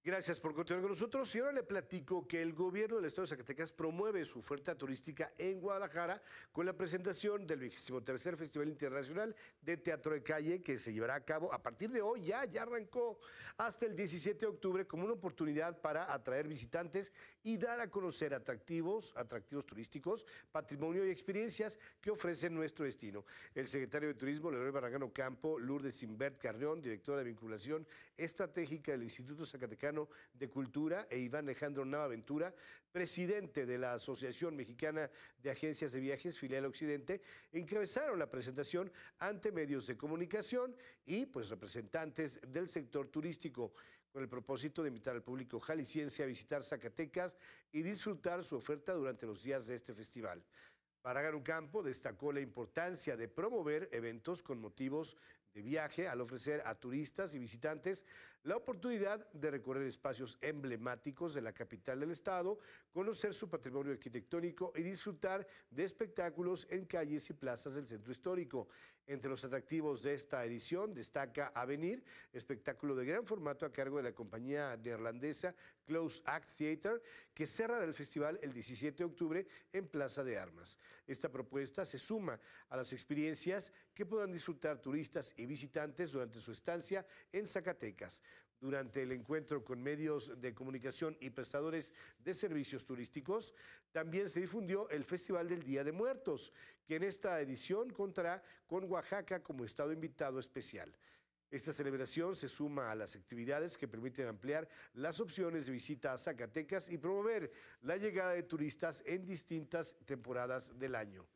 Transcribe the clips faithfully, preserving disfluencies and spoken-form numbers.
Gracias por continuar con nosotros. Y ahora le platico que el gobierno del estado de Zacatecas promueve su oferta turística en Guadalajara con la presentación del vigésimo tercer Festival Internacional de Teatro de Calle, que se llevará a cabo a partir de hoy, ya, ya arrancó, hasta el diecisiete de octubre, como una oportunidad para atraer visitantes y dar a conocer atractivos, atractivos turísticos, patrimonio y experiencias que ofrece nuestro destino. El secretario de Turismo, Leonel Barragán Ocampo, Lourdes Imbert Carrión, directora de vinculación estratégica del Instituto Zacatecano de Cultura, e Iván Alejandro Nava Ventura, presidente de la Asociación Mexicana de Agencias de Viajes, filial Occidente, encabezaron la presentación ante medios de comunicación y pues representantes del sector turístico, con el propósito de invitar al público jalisciense a visitar Zacatecas y disfrutar su oferta durante los días de este festival. Barragán Ocampo destacó la importancia de promover eventos con motivos de viaje al ofrecer a turistas y visitantes la oportunidad de recorrer espacios emblemáticos de la capital del estado, conocer su patrimonio arquitectónico y disfrutar de espectáculos en calles y plazas del centro histórico. Entre los atractivos de esta edición destaca Avenir, espectáculo de gran formato a cargo de la compañía neerlandesa Close Act Theater, que cerrará el festival el diecisiete de octubre en Plaza de Armas. Esta propuesta se suma a las experiencias que podrán disfrutar turistas y visitantes durante su estancia en Zacatecas. Durante el encuentro con medios de comunicación y prestadores de servicios turísticos, también se difundió el Festival del Día de Muertos, que en esta edición contará con Oaxaca como estado invitado especial. Esta celebración se suma a las actividades que permiten ampliar las opciones de visita a Zacatecas y promover la llegada de turistas en distintas temporadas del año.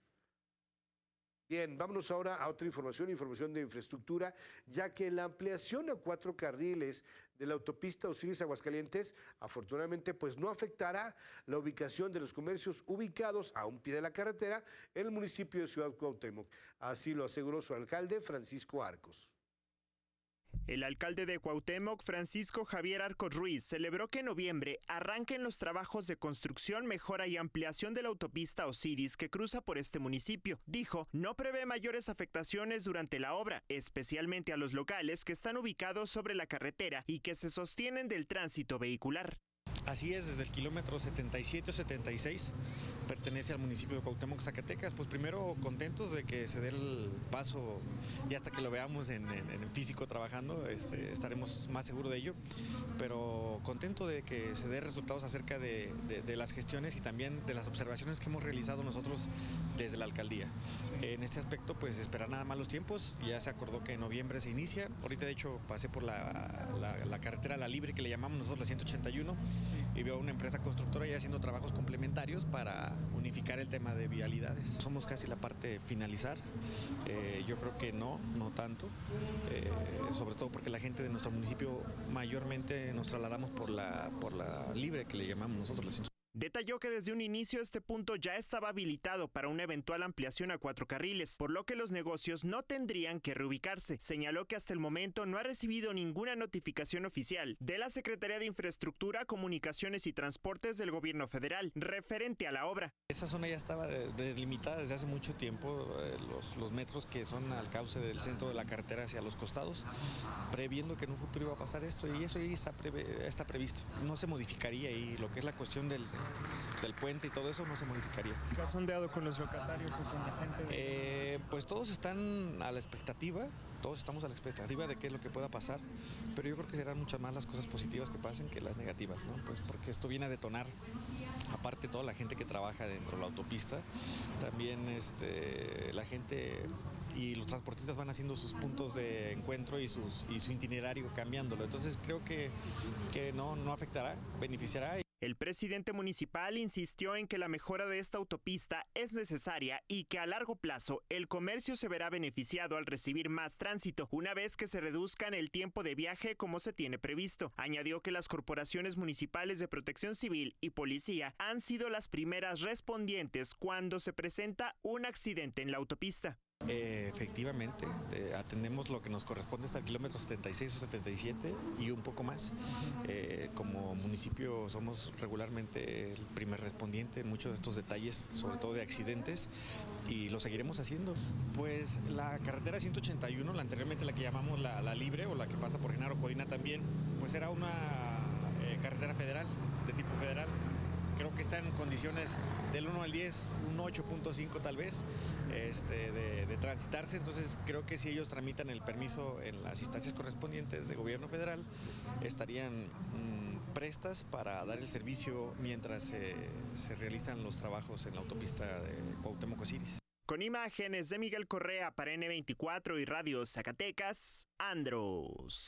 Bien, vámonos ahora a otra información, información de infraestructura, ya que la ampliación a cuatro carriles de la autopista Osiris-Aguascalientes, afortunadamente, pues no afectará la ubicación de los comercios ubicados a un pie de la carretera en el municipio de Ciudad Cuauhtémoc. Así lo aseguró su alcalde, Francisco Arcos. El alcalde de Cuauhtémoc, Francisco Javier Arcos Ruiz, celebró que en noviembre arranquen los trabajos de construcción, mejora y ampliación de la autopista Osiris que cruza por este municipio. Dijo, no prevé mayores afectaciones durante la obra, especialmente a los locales que están ubicados sobre la carretera y que se sostienen del tránsito vehicular. Así es, desde el kilómetro setenta y siete o setenta y seis pertenece al municipio de Cuauhtémoc, Zacatecas. Pues primero contentos de que se dé el paso y hasta que lo veamos en, en, en físico trabajando, este, estaremos más seguros de ello, pero contento de que se dé resultados acerca de, de, de las gestiones y también de las observaciones que hemos realizado nosotros desde la alcaldía. En este aspecto, pues esperar nada más los tiempos, ya se acordó que en noviembre se inicia. Ahorita de hecho pasé por la, la, la carretera La Libre, que le llamamos nosotros la ciento ochenta y uno, sí, y veo una empresa constructora ya haciendo trabajos complementarios para unificar el tema de vialidades. Somos casi la parte de finalizar, eh, yo creo que no, no tanto, eh, sobre todo porque la gente de nuestro municipio mayormente nos trasladamos por la, por la Libre, que le llamamos nosotros la ciento ochenta y uno. Detalló que desde un inicio este punto ya estaba habilitado para una eventual ampliación a cuatro carriles, por lo que los negocios no tendrían que reubicarse. Señaló que hasta el momento no ha recibido ninguna notificación oficial de la Secretaría de Infraestructura, Comunicaciones y Transportes del Gobierno Federal referente a la obra. Esa zona ya estaba delimitada desde hace mucho tiempo, eh, los, los metros que son al cauce del centro de la carretera hacia los costados, previendo que en un futuro iba a pasar esto, y eso ya está, pre, está previsto. No se modificaría, y lo que es la cuestión del del puente y todo eso no se modificaría. ¿Qué has sondeado con los locatarios o con la gente? Eh, pues todos están a la expectativa, todos estamos a la expectativa de qué es lo que pueda pasar, pero yo creo que serán muchas más las cosas positivas que pasen que las negativas, ¿no? Pues porque esto viene a detonar, aparte toda la gente que trabaja dentro de la autopista, también este, la gente y los transportistas van haciendo sus puntos de encuentro y, sus, y su itinerario cambiándolo. Entonces creo que, que no, no afectará, beneficiará. El presidente municipal insistió en que la mejora de esta autopista es necesaria y que a largo plazo el comercio se verá beneficiado al recibir más tránsito, una vez que se reduzcan el tiempo de viaje como se tiene previsto. Añadió que las corporaciones municipales de protección civil y policía han sido las primeras respondientes cuando se presenta un accidente en la autopista. Eh, efectivamente, eh, atendemos lo que nos corresponde hasta el kilómetro setenta y seis o setenta y siete y un poco más. Eh, como municipio somos regularmente el primer respondiente en muchos de estos detalles, sobre todo de accidentes, y lo seguiremos haciendo. Pues la carretera ciento ochenta y uno, la anteriormente la que llamamos la, la Libre, o la que pasa por Genaro Codina también, pues era una carretera federal, de tipo federal. Creo que está en condiciones del uno al diez, un ocho punto cinco tal vez, este, de, de transitarse. Entonces creo que si ellos tramitan el permiso en las instancias correspondientes de gobierno federal, estarían mmm, prestas para dar el servicio mientras eh, se realizan los trabajos en la autopista de Cuauhtémoc-Osiris. Con imágenes de Miguel Correa para ene veinticuatro y Radio Zacatecas, Andro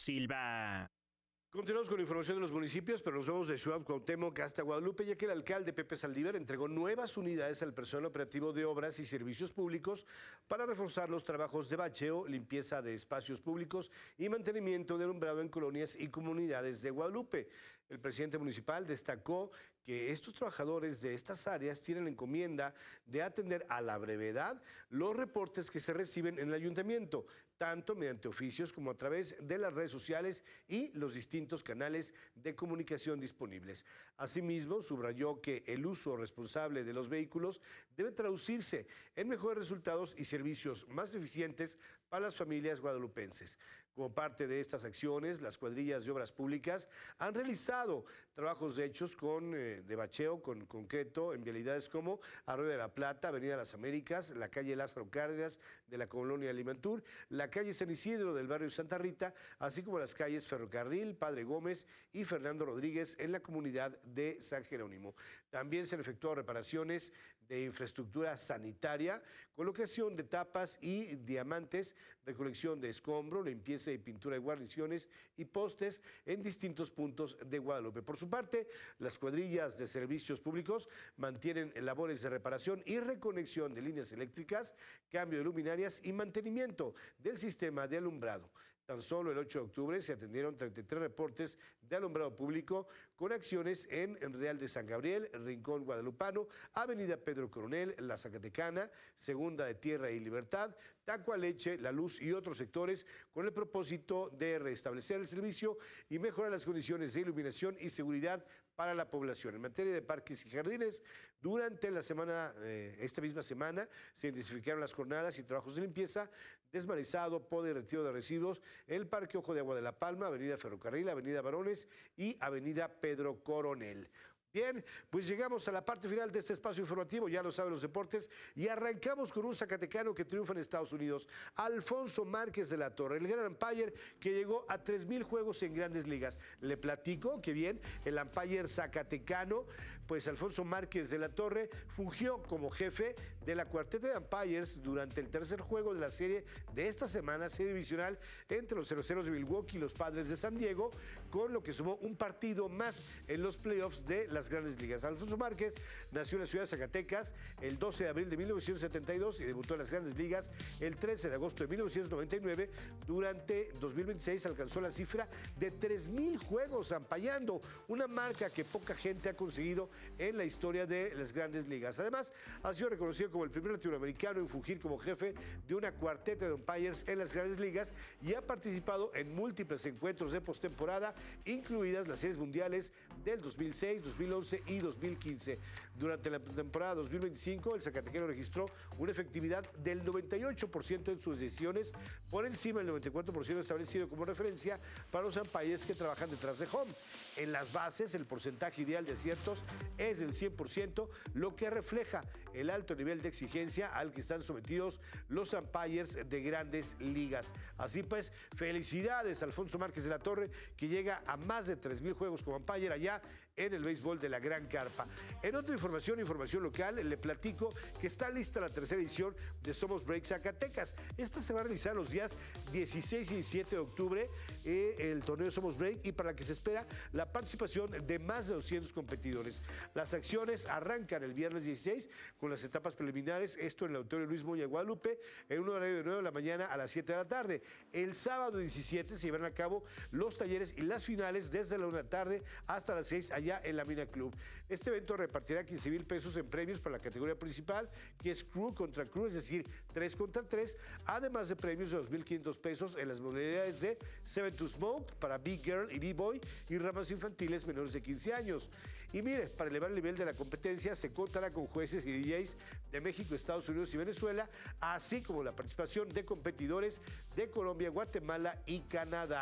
Silva. Continuamos con la información de los municipios, pero nos vamos de Ciudad Cuauhtémoc hasta Guadalupe, ya que el alcalde Pepe Saldívar entregó nuevas unidades al personal operativo de obras y servicios públicos para reforzar los trabajos de bacheo, limpieza de espacios públicos y mantenimiento de alumbrado en colonias y comunidades de Guadalupe. El presidente municipal destacó que estos trabajadores de estas áreas tienen la encomienda de atender a la brevedad los reportes que se reciben en el ayuntamiento, tanto mediante oficios como a través de las redes sociales y los distintos canales de comunicación disponibles. Asimismo, subrayó que el uso responsable de los vehículos debe traducirse en mejores resultados y servicios más eficientes para las familias guadalupenses. Como parte de estas acciones, las cuadrillas de obras públicas han realizado trabajos de hechos con, eh, de bacheo con concreto en vialidades como Arroyo de la Plata, Avenida Las Américas, la calle Lázaro Cárdenas de la colonia Limantur, la calle San Isidro del barrio Santa Rita, así como las calles Ferrocarril, Padre Gómez y Fernando Rodríguez en la comunidad de San Jerónimo. También se han efectuado reparaciones de infraestructura sanitaria, colocación de tapas y diamantes, recolección de escombro, limpieza y pintura de guarniciones y postes en distintos puntos de Guadalupe. Por su parte, las cuadrillas de servicios públicos mantienen labores de reparación y reconexión de líneas eléctricas, cambio de luminarias y mantenimiento del sistema de alumbrado. Tan solo el ocho de octubre se atendieron treinta y tres reportes de alumbrado público con acciones en Real de San Gabriel, Rincón Guadalupano, Avenida Pedro Coronel, La Zacatecana, Segunda de Tierra y Libertad, Tacualeche, La Luz y otros sectores con el propósito de restablecer el servicio y mejorar las condiciones de iluminación y seguridad para la población. En materia de parques y jardines, durante la semana, eh, esta misma semana, se intensificaron las jornadas y trabajos de limpieza, desmalezado, poda y retiro de residuos en el Parque Ojo de Agua de la Palma, Avenida Ferrocarril, Avenida Barones y Avenida Pedro Coronel. Bien, pues llegamos a la parte final de este espacio informativo, ya lo saben los deportes, y arrancamos con un zacatecano que triunfa en Estados Unidos, Alfonso Márquez de la Torre, el gran umpire que llegó a tres mil juegos en Grandes Ligas. Le platico que bien, el umpire zacatecano, pues Alfonso Márquez de la Torre fungió como jefe de la cuarteta de umpires durante el tercer juego de la serie de esta semana, serie divisional entre los Cerveceros de Milwaukee y los Padres de San Diego, con lo que sumó un partido más en los playoffs de las Grandes Ligas. Alfonso Márquez nació en la ciudad de Zacatecas el doce de abril de mil novecientos setenta y dos y debutó en las Grandes Ligas el trece de agosto de mil novecientos noventa y nueve. Durante dos mil veintiséis alcanzó la cifra de tres mil juegos ampallando, una marca que poca gente ha conseguido en la historia de las Grandes Ligas. Además, ha sido reconocido como el primer latinoamericano en fungir como jefe de una cuarteta de umpires en las Grandes Ligas y ha participado en múltiples encuentros de postemporada, incluidas las series mundiales del dos mil seis, dos mil once y dos mil quince. Durante la temporada dos mil veinticinco, el zacatecano registró una efectividad del noventa y ocho por ciento en sus decisiones, por encima del noventa y cuatro por ciento establecido como referencia para los umpires que trabajan detrás de home. En las bases, el porcentaje ideal de aciertos es del cien por ciento, lo que refleja el alto nivel de exigencia al que están sometidos los umpires de Grandes Ligas. Así pues, felicidades a Alfonso Márquez de la Torre, que llega a más de tres mil juegos como umpire allá en el béisbol de la Gran Carpa. En otra información, información local, le platico que está lista la tercera edición de Somos Break Zacatecas. Esta se va a realizar los días dieciséis y diecisiete de octubre, eh, el torneo Somos Break, y para la que se espera la participación de más de doscientos competidores. Las acciones arrancan el viernes dieciséis con las etapas preliminares, esto en el Auditorio Luis Moya, Guadalupe, en un horario de nueve de la mañana a las siete de la tarde. El sábado diecisiete se llevarán a cabo los talleres y las finales desde la una de la tarde hasta las seis allá en la Mina Club. Este evento repartirá quince mil pesos en premios para la categoría principal, que es crew contra crew, es decir, tres contra tres, además de premios de dos mil quinientos pesos en las modalidades de Seven to Smoke para Big Girl y B-Boy y ramas infantiles menores de quince años. Y mire, para elevar el nivel de la competencia se contará con jueces y D Js de México, Estados Unidos y Venezuela, así como la participación de competidores de Colombia, Guatemala y Canadá.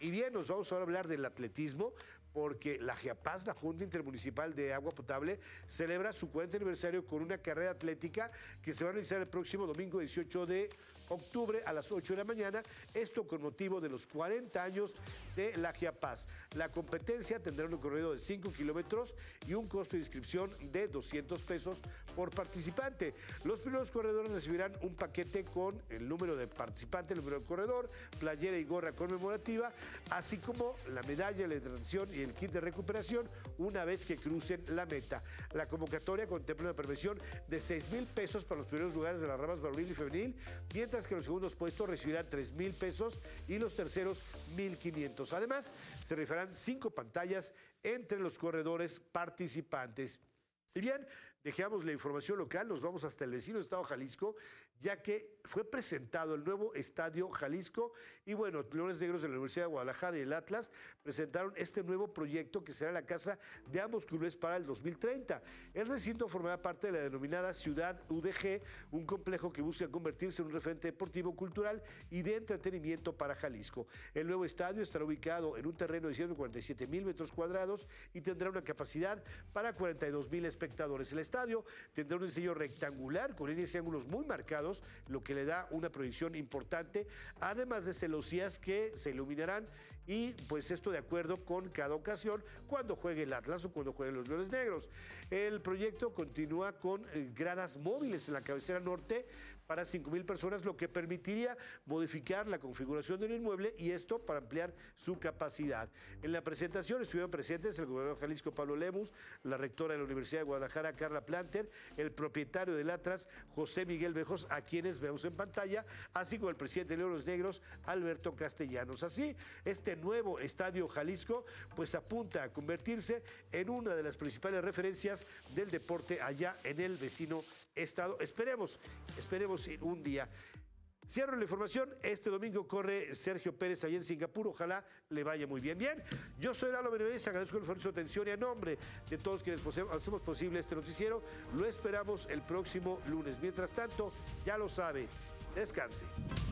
Y bien, nos vamos ahora a hablar del atletismo, porque la GIAPAS, la Junta Intermunicipal de Agua Potable, celebra su cuarenta aniversario con una carrera atlética que se va a realizar el próximo domingo dieciocho de octubre a las ocho de la mañana, esto con motivo de los cuarenta años de la GIAPAS. La competencia tendrá un recorrido de cinco kilómetros y un costo de inscripción de doscientos pesos por participante. Los primeros corredores recibirán un paquete con el número de participante, el número de corredor, playera y gorra conmemorativa, así como la medalla, la hidratación y el kit de recuperación una vez que crucen la meta. La convocatoria contempla una premiación de seis mil pesos para los primeros lugares de las ramas varonil y femenil, mientras que los segundos puestos recibirán tres mil pesos y los terceros mil quinientos. Además, se rifarán cinco pantallas entre los corredores participantes. Y bien, dejamos la información local, nos vamos hasta el vecino estado Jalisco, ya que fue presentado el nuevo Estadio Jalisco y bueno, Leones Negros de la Universidad de Guadalajara y el Atlas presentaron este nuevo proyecto que será la casa de ambos clubes para el dos mil treinta. El recinto formará parte de la denominada Ciudad U D G, un complejo que busca convertirse en un referente deportivo, cultural y de entretenimiento para Jalisco. El nuevo estadio estará ubicado en un terreno de ciento cuarenta y siete mil metros cuadrados y tendrá una capacidad para cuarenta y dos mil espectadores. El estadio tendrá un diseño rectangular con líneas y ángulos muy marcados, lo que le da una proyección importante, además de celosías que se iluminarán y pues esto de acuerdo con cada ocasión cuando juegue el Atlas o cuando jueguen los Leones Negros. El proyecto continúa con gradas móviles en la cabecera norte para cinco mil personas, lo que permitiría modificar la configuración del inmueble y esto para ampliar su capacidad. En la presentación estuvieron presentes el gobernador de Jalisco, Pablo Lemus, la rectora de la Universidad de Guadalajara, Carla Planter, el propietario del Atlas, José Miguel Bejos, a quienes vemos en pantalla, así como el presidente de Leones Negros, Alberto Castellanos. Así, este nuevo Estadio Jalisco pues apunta a convertirse en una de las principales referencias del deporte allá en el vecino estado. Esperemos, esperemos en un día. Cierro la información. Este domingo corre Sergio Pérez allá en Singapur. Ojalá le vaya muy bien. Bien, yo soy Lalo Benavides. Agradezco el favor de su atención y a nombre de todos quienes hacemos posible este noticiero, lo esperamos el próximo lunes. Mientras tanto, ya lo sabe, descanse.